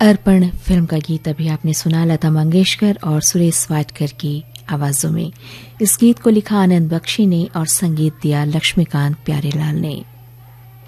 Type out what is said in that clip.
अर्पण film का गीत अभी आपने सुना लता मंगेशकर और सुरेश वाडकर की आवाजों में। इस गीत को लिखा आनंद बख्शी ने और संगीत दिया लक्ष्मीकांत प्यारेलाल ने।